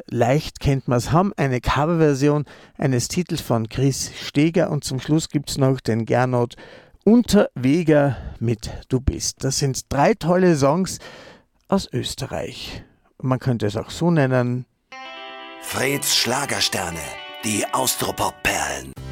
leicht kennt man es, haben eine Coverversion eines Titels von Chris Steger und zum Schluss gibt es noch den Gernot Unterweger mit Du bist. Das sind 3 tolle Songs aus Österreich. Man könnte es auch so nennen. Freds Schlagersterne, die Austropop-Perlen.